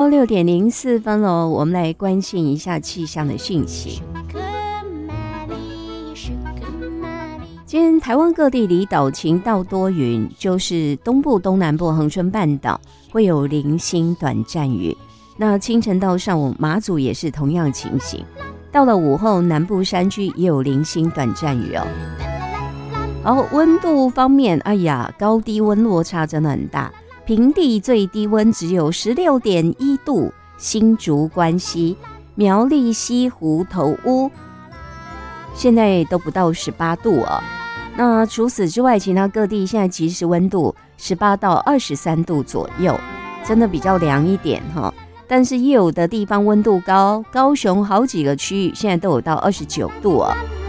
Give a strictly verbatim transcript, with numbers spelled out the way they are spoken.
六点零四分了，我们来关心一下气象的讯息。今天台湾各地离岛晴到多云，就是东部、东南部恒春半岛会有零星短暂雨。那清晨到上午，马祖也是同样情形。到了午后，南部山区也有零星短暂雨哦。然后温度方面，哎呀，高低温落差真的很大。平地最低温只有 十六点一度，新竹关西、苗栗西湖头屋现在都不到十八度哦。那除此之外，其他各地现在即时温度十八到二十三度左右，真的比较凉一点哈。但是也有的地方温度高，高雄好几个区域现在都有到二十九度哦。